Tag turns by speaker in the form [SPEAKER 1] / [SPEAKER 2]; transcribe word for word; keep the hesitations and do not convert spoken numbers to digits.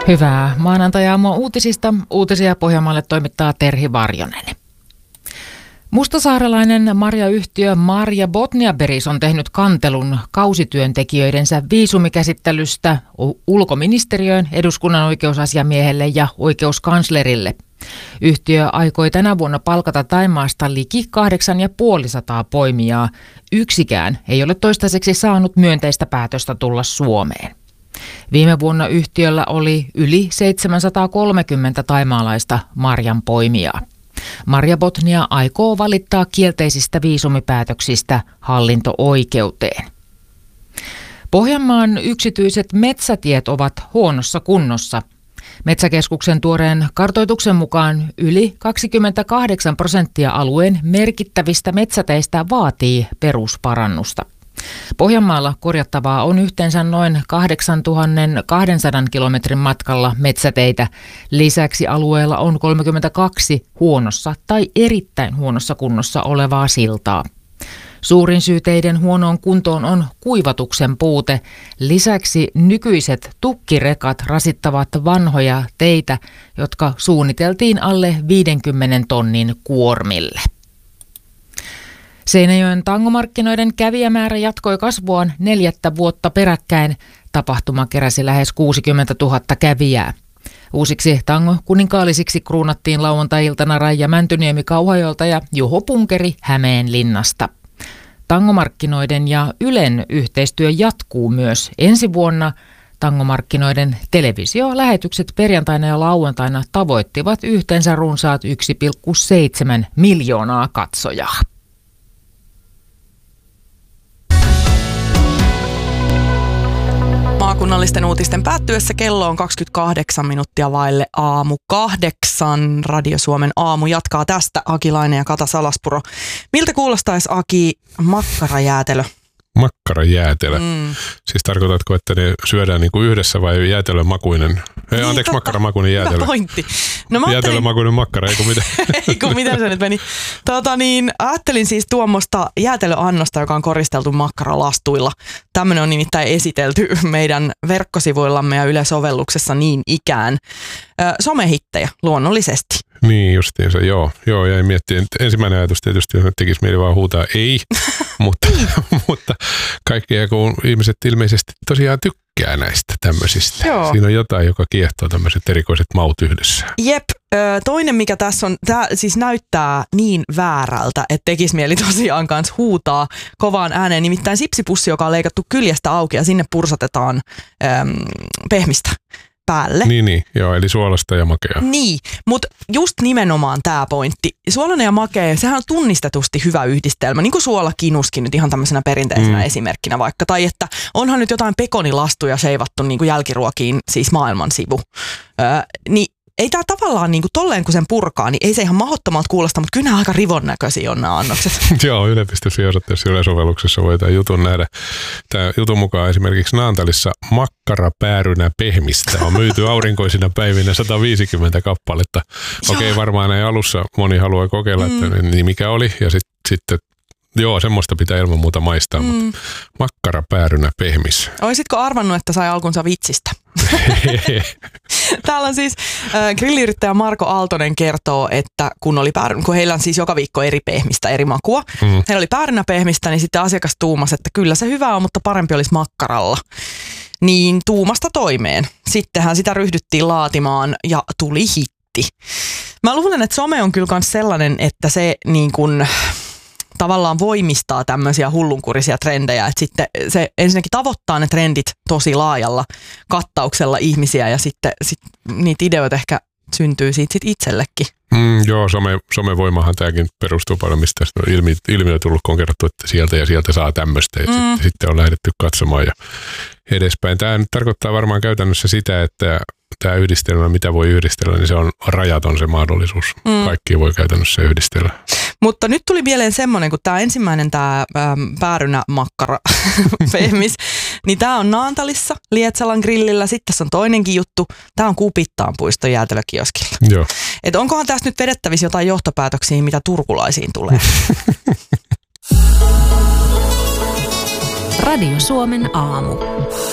[SPEAKER 1] Hyvää maanantajaamua uutisista. Uutisia Pohjanmaalle toimittaa Terhi Varjonen. Mustasaarelainen marjayhtiö Marja Botniabergs on tehnyt kantelun kausityöntekijöidensä viisumikäsittelystä ulkoministeriöön, eduskunnan oikeusasiamiehelle ja oikeuskanslerille. Yhtiö aikoi tänä vuonna palkata Thaimaasta liki kahdeksansataa poimijaa. Yksikään ei ole toistaiseksi saanut myönteistä päätöstä tulla Suomeen. Viime vuonna yhtiöllä oli yli seitsemänsataakolmekymmentä thaimaalaista marjanpoimijaa. Marja Botnia aikoo valittaa kielteisistä viisumipäätöksistä hallinto-oikeuteen. Pohjanmaan yksityiset metsätiet ovat huonossa kunnossa. Metsäkeskuksen tuoreen kartoituksen mukaan yli kaksikymmentäkahdeksan prosenttia alueen merkittävistä metsäteistä vaatii perusparannusta. Pohjanmaalla korjattavaa on yhteensä noin kahdeksantuhatta kilometrin matkalla metsäteitä. Lisäksi alueella on kolmekymmentäkaksi huonossa tai erittäin huonossa kunnossa olevaa siltaa. Suurin syy teiden huonoon kuntoon on kuivatuksen puute. Lisäksi nykyiset tukkirekat rasittavat vanhoja teitä, jotka suunniteltiin alle viidenkymmenen tonnin kuormille. Seinäjoen tangomarkkinoiden kävijämäärä jatkoi kasvuaan neljättä vuotta peräkkäin. Tapahtuma keräsi lähes kuusikymmentätuhatta kävijää. Uusiksi tango-kuninkaallisiksi kruunattiin lauantai-iltana Raija Mäntyniemi Kauhajoelta ja Juho Punkeri Hämeenlinnasta. Tangomarkkinoiden ja Ylen yhteistyö jatkuu myös ensi vuonna. Tangomarkkinoiden televisiolähetykset perjantaina ja lauantaina tavoittivat yhteensä runsaat yksi pilkku seitsemän miljoonaa katsojaa.
[SPEAKER 2] Maakunnallisten uutisten päättyessä kello on kaksikymmentäkahdeksan minuuttia vaille aamu kahdeksan. Radio Suomen aamu jatkaa tästä. Aki Laine ja Kata Salaspuro. Miltä kuulostaisi, Aki, makkarajäätelö?
[SPEAKER 3] Makkarajäätelö. Mm. Siis tarkoitatko, että ne syödään niinku yhdessä vai jäätelömakuinen? Ei,
[SPEAKER 2] niin,
[SPEAKER 3] anteeksi, makkaramakuinen jäätelö.
[SPEAKER 2] Hyvä pointti. No, ajattelin...
[SPEAKER 3] Jäätelömakuinen makkara, eikö mitä?
[SPEAKER 2] Eikö miten se nyt meni? Tota niin, ajattelin siis tuommoista jäätelöannosta, joka on koristeltu makkaralastuilla. Tämmöinen on nimittäin esitelty meidän verkkosivuillamme ja Yle-sovelluksessa niin ikään. Ö, somehittejä luonnollisesti.
[SPEAKER 3] Niin justiinsa, joo. Joo, jäin miettimään. Ensimmäinen ajatus tietysti tekisi mieli vaan huutaa ei, mutta, mutta kaikkea kun ihmiset ilmeisesti tosiaan tykkää näistä tämmöisistä. Joo. Siinä on jotain, joka kiehtoo tämmöiset erikoiset maut yhdessä.
[SPEAKER 2] Jep. Toinen, mikä tässä on, tämä siis näyttää niin väärältä, että tekisi mieli tosiaan kanssa huutaa kovaan ääneen. Nimittäin sipsipussi, joka on leikattu kyljestä auki ja sinne pursatetaan äm, pehmistä päälle.
[SPEAKER 3] Niin, niin, joo, eli suolasta ja makea.
[SPEAKER 2] Niin, mutta just nimenomaan tämä pointti. Suolainen ja makea, sehän on tunnistetusti hyvä yhdistelmä, niin kuin suolakinuskin nyt ihan tämmöisenä perinteisenä mm. esimerkkinä vaikka. Tai että onhan nyt jotain pekonilastuja seivattu niin kuin jälkiruokiin, siis maailman sivu. Öö, niin ei tämä tavallaan niin kuin tolleen kun sen purkaa, niin ei se ihan mahdottomalta kuulosta, mutta kyllä nämä aika rivon näköisiä on nämä annokset. Joo,
[SPEAKER 3] yle piste fi osoitteessa Yle-sovelluksessa voi tämän jutun nähdä. Tämä jutun mukaan esimerkiksi Naantalissa makkarapäärynä pehmistä on myyty aurinkoisina päivinä sata viisikymmentä kappaletta. Okei, okay, varmaan ei alussa moni haluaa kokeilla, että mm. niin mikä oli, ja sitten sit, joo, semmoista pitää ilman muuta maistaa, mm. mutta makkarapäärynä pehmis.
[SPEAKER 2] Oisitko arvannut, että sai alkunsa vitsistä? Täällä on siis äh, grilliyrittäjä Marko Aaltonen kertoo, että kun oli päärynä, kun heillä on siis joka viikko eri pehmistä, eri makua. Mm. Heillä oli päärynäpehmistä, niin sitten asiakas tuumasi, että kyllä se hyvä on, mutta parempi olisi makkaralla. Niin tuumasta toimeen. Sittenhän sitä ryhdyttiin laatimaan ja tuli hitti. Mä luulen, että some on kyllä myös sellainen, että se niin kuin tavallaan voimistaa tämmöisiä hullunkurisia trendejä, että sitten se ensinnäkin tavoittaa ne trendit tosi laajalla kattauksella ihmisiä ja sitten sit niitä ideoita ehkä syntyy siitä sit itsellekin.
[SPEAKER 3] Mm, joo, some, somevoimahan tämäkin perustuu paljon, mistä on ilmi, ilmiö tullut, kun on kerrottu, että sieltä ja sieltä saa tämmöistä, ja mm. sitten, sitten on lähdetty katsomaan ja edespäin. Tämä nyt tarkoittaa varmaan käytännössä sitä, että tämä yhdistelmä, mitä voi yhdistellä, niin se on rajaton se mahdollisuus. Mm. Kaikkia voi käytännössä yhdistellä.
[SPEAKER 2] Mutta nyt tuli mieleen semmoinen, kun tämä ensimmäinen tämä päärynämakkara pehmis, niin tämä on Naantalissa, Lietsalan grillillä. Sitten tässä on toinenkin juttu. Tämä on Kupittaan puiston jäätelökioskilla.
[SPEAKER 3] Joo.
[SPEAKER 2] Et onkohan tässä nyt vedettävissä jotain johtopäätöksiä, mitä turkulaisiin tulee?
[SPEAKER 4] Radio Suomen aamu.